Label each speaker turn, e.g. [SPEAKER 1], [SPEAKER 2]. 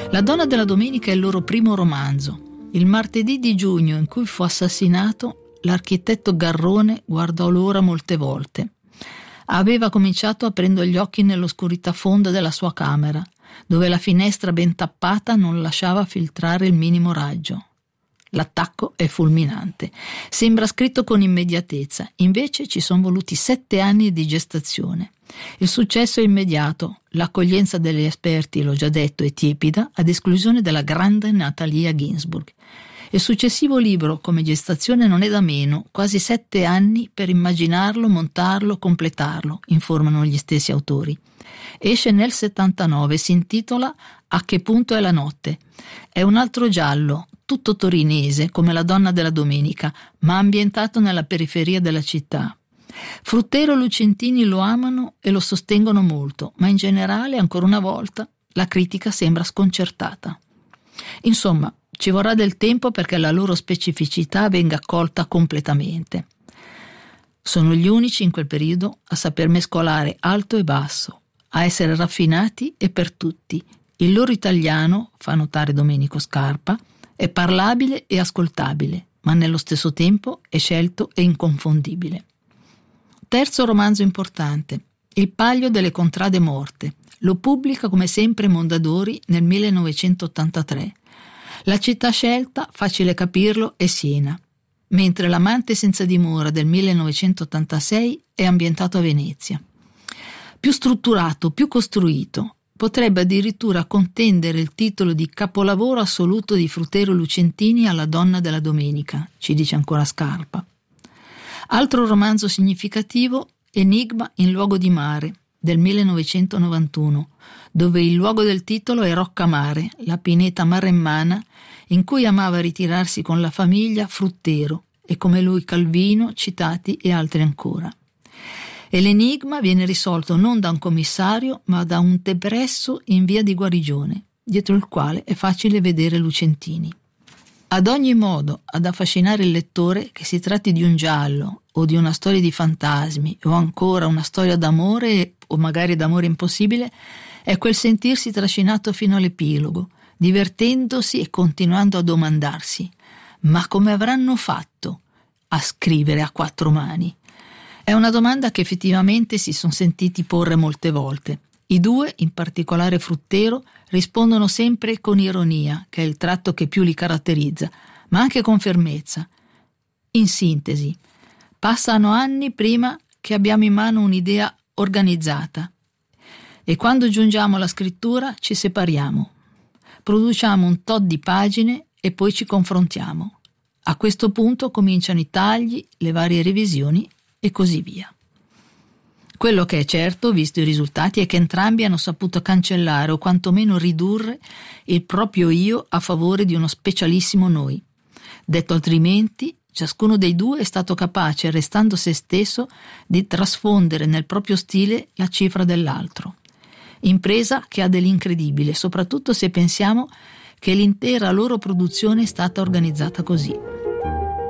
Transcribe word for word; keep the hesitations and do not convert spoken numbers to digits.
[SPEAKER 1] La donna della domenica è il loro primo romanzo. Il martedì di giugno in cui fu assassinato, l'architetto Garrone guardò l'ora molte volte. Aveva cominciato aprendo gli occhi nell'oscurità fonda della sua camera, dove la finestra ben tappata non lasciava filtrare il minimo raggio. L'attacco è fulminante. Sembra scritto con immediatezza, invece ci sono voluti sette anni di gestazione. Il successo è immediato, l'accoglienza degli esperti, l'ho già detto, è tiepida, ad esclusione della grande Natalia Ginzburg. Il successivo libro, come gestazione, non è da meno, quasi sette anni per immaginarlo, montarlo, completarlo, informano gli stessi autori. Esce nel settantanove, si intitola A che punto è la notte. È un altro giallo, tutto torinese, come La donna della domenica, ma ambientato nella periferia della città. Fruttero e Lucentini lo amano e lo sostengono molto, ma in generale, ancora una volta, la critica sembra sconcertata. Insomma, ci vorrà del tempo perché la loro specificità venga accolta completamente. Sono gli unici in quel periodo a saper mescolare alto e basso, a essere raffinati e per tutti. Il loro italiano, fa notare Domenico Scarpa, è parlabile e ascoltabile, ma nello stesso tempo è scelto e inconfondibile. Terzo romanzo importante, Il Paglio delle contrade morte. Lo pubblica come sempre Mondadori nel millenovecentottantatré. La città scelta, facile capirlo, è Siena, mentre L'amante senza dimora del millenovecentottantasei è ambientato a Venezia. Più strutturato, più costruito, potrebbe addirittura contendere il titolo di capolavoro assoluto di Fruttero Lucentini alla donna della domenica, ci dice ancora Scarpa. Altro romanzo significativo, Enigma in luogo di mare, del millenovecentonovantuno, dove il luogo del titolo è Roccamare, la pineta maremmana in cui amava ritirarsi con la famiglia Fruttero e come lui Calvino, Citati e altri ancora. E l'enigma viene risolto non da un commissario ma da un depresso in via di guarigione, dietro il quale è facile vedere Lucentini. Ad ogni modo, ad affascinare il lettore, che si tratti di un giallo o di una storia di fantasmi o ancora una storia d'amore o magari d'amore impossibile, è quel sentirsi trascinato fino all'epilogo, divertendosi e continuando a domandarsi: ma come avranno fatto a scrivere a quattro mani? È una domanda che effettivamente si sono sentiti porre molte volte. I due, in particolare Fruttero, rispondono sempre con ironia, che è il tratto che più li caratterizza, ma anche con fermezza. In sintesi, passano anni prima che abbiamo in mano un'idea organizzata e quando giungiamo alla scrittura ci separiamo, produciamo un tot di pagine e poi ci confrontiamo. A questo punto cominciano i tagli, le varie revisioni e così via. Quello che è certo, visto i risultati, è che entrambi hanno saputo cancellare o quantomeno ridurre il proprio io a favore di uno specialissimo noi. Detto altrimenti, ciascuno dei due è stato capace, restando se stesso, di trasfondere nel proprio stile la cifra dell'altro. Impresa che ha dell'incredibile, soprattutto se pensiamo che l'intera loro produzione è stata organizzata così.